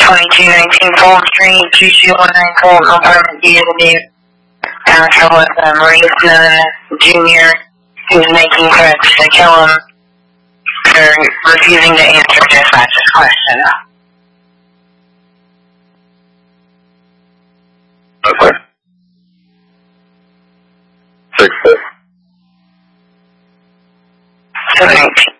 2219 Fulton Street, 2219 Fulton, apartment D as in David. After with Maurice Nunn Jr., who's making threats to kill him for refusing to answer dispatch's question. Okay. 6-6. 719.